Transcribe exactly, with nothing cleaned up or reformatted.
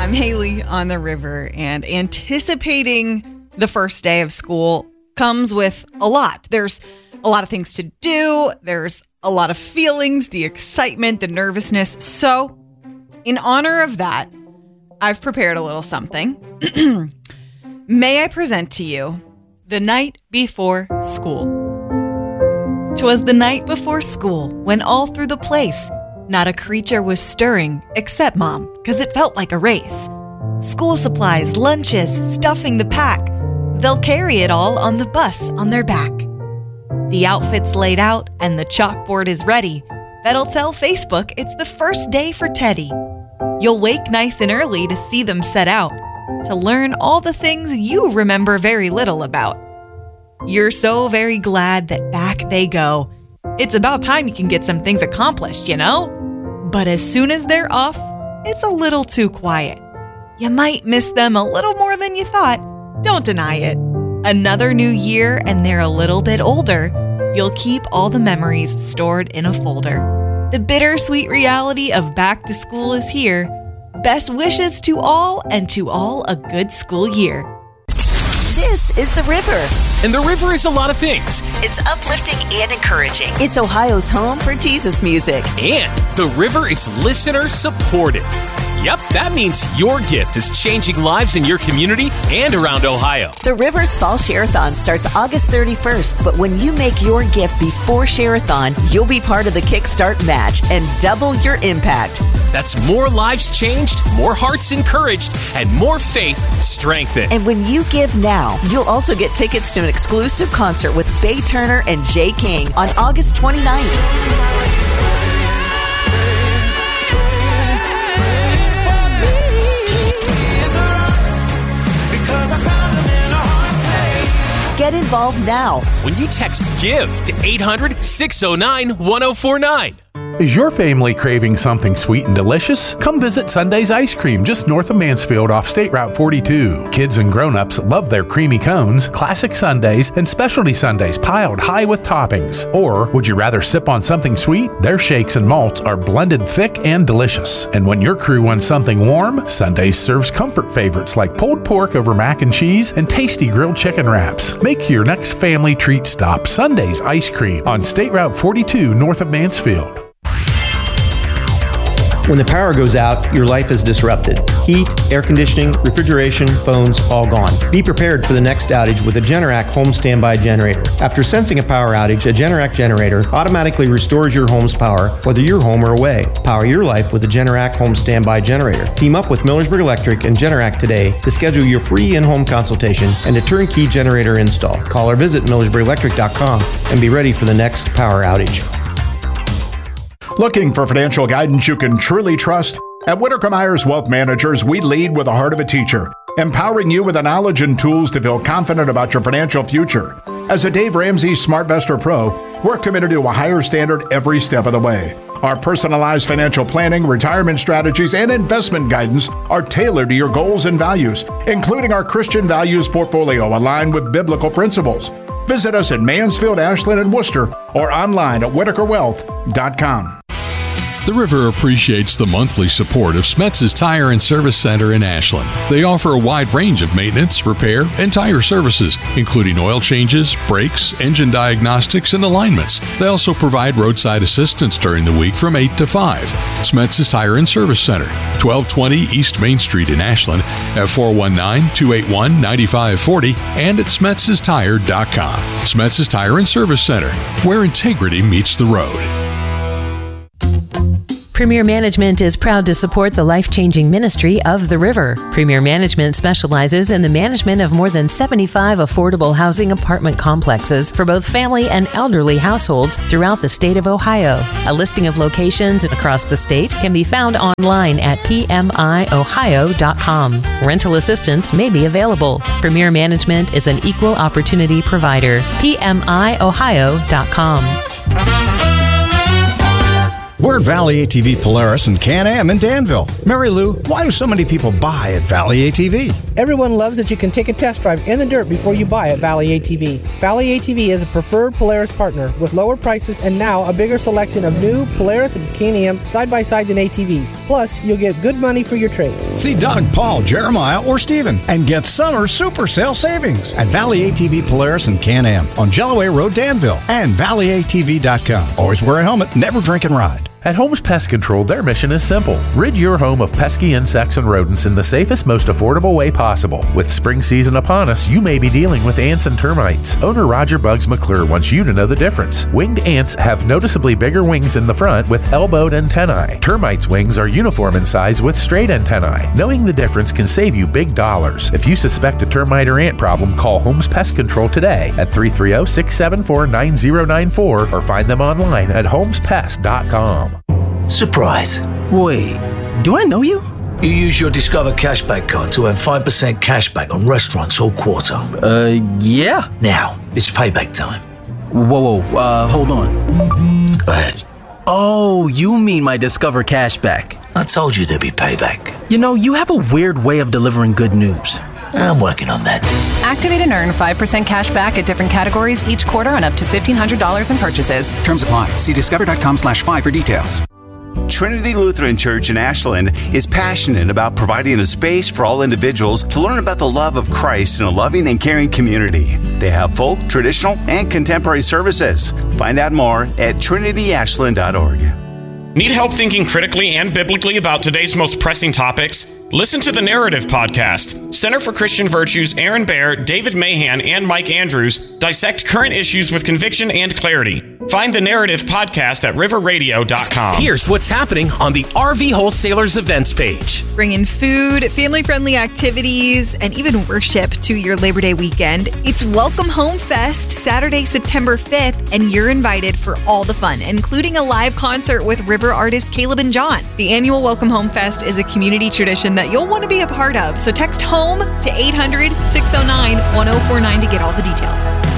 I'm Haley on the river, and anticipating the first day of school comes with a lot. There's a lot of things to do. There's a lot of feelings, the excitement, the nervousness. So, in honor of that, I've prepared a little something. May I present to you The Night Before School. 'Twas the night before school, when all through the place not a creature was stirring, except Mom, 'cause it felt like a race. School supplies, lunches, stuffing the pack, they'll carry it all on the bus on their back. The outfit's laid out and the chalkboard is ready. That'll tell Facebook it's the first day for Teddy. You'll wake nice and early to see them set out, to learn all the things you remember very little about. You're so very glad that back they go. It's about time you can get some things accomplished, you know? But as soon as they're off, it's a little too quiet. You might miss them a little more than you thought. Don't deny it. Another new year and they're a little bit older. You'll keep all the memories stored in a folder. The bittersweet reality of back to school is here. Best wishes to all, and to all a good school year. This is The River. And The River is a lot of things. It's uplifting and encouraging. It's Ohio's home for Jesus music. And The River is listener supported. Yep, that means your gift is changing lives in your community and around Ohio. The River's Fall Share-a-thon starts August thirty-first, but when you make your gift before Share-a-thon, you'll be part of the Kickstart match and double your impact. That's more lives changed, more hearts encouraged, and more faith strengthened. And when you give now, you'll also get tickets to an exclusive concert with Bay Turner and Jay King on August twenty-ninth. Get involved now when you text GIVE to eight hundred, six oh nine, one oh four nine. Is your family craving something sweet and delicious? Come visit Sunday's Ice Cream just north of Mansfield off State Route forty-two. Kids and grown-ups love their creamy cones, classic sundaes, and specialty sundaes piled high with toppings. Or would you rather sip on something sweet? Their shakes and malts are blended thick and delicious. And when your crew wants something warm, Sundays serves comfort favorites like pulled pork over mac and cheese and tasty grilled chicken wraps. Make your next family treat stop Sunday's Ice Cream on State Route forty-two north of Mansfield. When the power goes out, your life is disrupted. Heat, air conditioning, refrigeration, phones, all gone. Be prepared for the next outage with a Generac home standby generator. After sensing a power outage, a Generac generator automatically restores your home's power, whether you're home or away. Power your life with a Generac home standby generator. Team up with Millersburg Electric and Generac today to schedule your free in-home consultation and a turnkey generator install. Call or visit millersburg electric dot com and be ready for the next power outage. Looking for financial guidance you can truly trust? At Whitaker Myers Wealth Managers, we lead with the heart of a teacher, empowering you with the knowledge and tools to feel confident about your financial future. As a Dave Ramsey SmartVestor Pro, we're committed to a higher standard every step of the way. Our personalized financial planning, retirement strategies, and investment guidance are tailored to your goals and values, including our Christian values portfolio aligned with biblical principles. Visit us in Mansfield, Ashland, and Worcester, or online at whitaker wealth dot com. The River appreciates the monthly support of Smetz's Tire and Service Center in Ashland. They offer a wide range of maintenance, repair, and tire services, including oil changes, brakes, engine diagnostics, and alignments. They also provide roadside assistance during the week from eight to five. Smetz's Tire and Service Center, twelve twenty East Main Street in Ashland, at four one nine, two eight one, nine five four zero and at smetz's tire dot com. Smetz's Tire and Service Center, where integrity meets the road. Premier Management is proud to support the life-changing ministry of The River. Premier Management specializes in the management of more than seventy-five affordable housing apartment complexes for both family and elderly households throughout the state of Ohio. A listing of locations across the state can be found online at p m i ohio dot com. Rental assistance may be available. Premier Management is an equal opportunity provider. p m i ohio dot com. We're at Valley A T V Polaris and Can-Am in Danville. Mary Lou, why do so many people buy at Valley A T V? Everyone loves that you can take a test drive in the dirt before you buy at Valley A T V. Valley A T V is a preferred Polaris partner with lower prices and now a bigger selection of new Polaris and Can-Am side-by-sides and A T Vs. Plus, you'll get good money for your trade. See Doug, Paul, Jeremiah, or Steven and get summer super sale savings at Valley A T V Polaris and Can-Am on Jellaway Road, Danville, and valley a t v dot com. Always wear a helmet, never drink and ride. At Holmes Pest Control, their mission is simple. Rid your home of pesky insects and rodents in the safest, most affordable way possible. With spring season upon us, you may be dealing with ants and termites. Owner Roger Bugs McClure wants you to know the difference. Winged ants have noticeably bigger wings in the front with elbowed antennae. Termites' wings are uniform in size with straight antennae. Knowing the difference can save you big dollars. If you suspect a termite or ant problem, call Holmes Pest Control today at three three zero, six seven four, nine zero nine four or find them online at holmes pest dot com. Surprise. Wait, do I know you? You use your Discover Cashback card to earn five percent cashback on restaurants all quarter. Uh, yeah. Now, it's payback time. Whoa, whoa, uh, hold on. Go ahead. Oh, you mean my Discover Cashback. I told you there'd be payback. You know, you have a weird way of delivering good news. I'm working on that. Activate and earn five percent cash back at different categories each quarter on up to fifteen hundred dollars in purchases. Terms apply. See discover.com slash five for details. Trinity Lutheran Church in Ashland is passionate about providing a space for all individuals to learn about the love of Christ in a loving and caring community. They have folk, traditional, and contemporary services. Find out more at trinity ashland dot org. Need help thinking critically and biblically about today's most pressing topics? Listen to the Narrative Podcast. Center for Christian Virtues, Aaron Baer, David Mahan, and Mike Andrews dissect current issues with conviction and clarity. Find the Narrative Podcast at river radio dot com. Here's what's happening on the R V Wholesalers events page. Bring in food, family-friendly activities, and even worship to your Labor Day weekend. It's Welcome Home Fest, Saturday, September fifth, and you're invited for all the fun, including a live concert with River artists Caleb and John. The annual Welcome Home Fest is a community tradition that you'll want to be a part of, so text HOME to eight hundred, six oh nine, one oh four nine to get all the details.